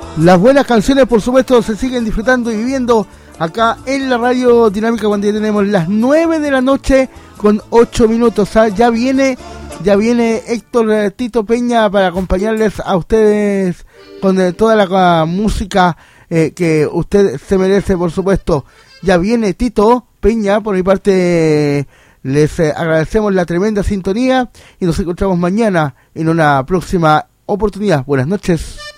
Las buenas canciones, por supuesto, se siguen disfrutando y viviendo acá en la Radio Dinámica cuando ya tenemos las 9 de la noche con 8 minutos. Ya viene Héctor Tito Peña para acompañarles a ustedes con toda la música que usted se merece, por supuesto. Ya viene Tito Peña, por mi parte les agradecemos la tremenda sintonía y nos encontramos mañana en una próxima oportunidad. Buenas noches.